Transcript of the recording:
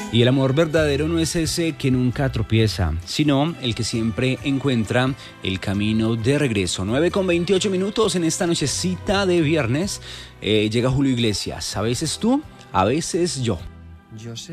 Y el amor verdadero no es ese que nunca tropieza, sino el que siempre encuentra el camino de regreso. 9:28 en esta nochecita de viernes. Llega Julio Iglesias. A veces tú, a veces yo. Yo sé